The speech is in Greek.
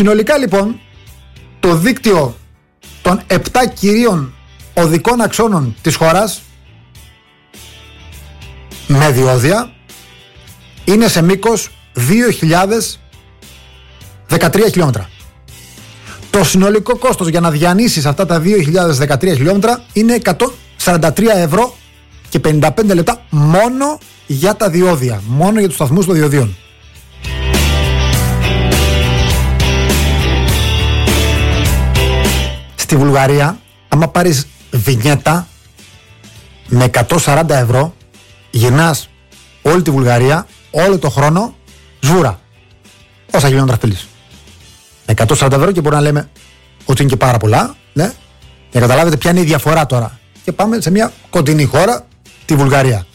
Συνολικά λοιπόν το δίκτυο των 7 κυρίων οδικών αξώνων της χώρας με διόδια είναι σε μήκος 2.013 χιλιόμετρα. Το συνολικό κόστος για να διανύσεις αυτά τα 2.013 χιλιόμετρα είναι 143 ευρώ και 55 λεπτά μόνο για τα διόδια, μόνο για τους σταθμούς των διοδίων. Στη Βουλγαρία, άμα πάρεις βινιέτα με 140 ευρώ, γυρνάς όλη τη Βουλγαρία, όλο το χρόνο, σβούρα. Όσα χιλιόμετρα θέλεις. 140 ευρώ και μπορεί να λέμε ότι είναι και πάρα πολλά, ναι, για να καταλάβετε ποια είναι η διαφορά τώρα. Και πάμε σε μια κοντινή χώρα, τη Βουλγαρία.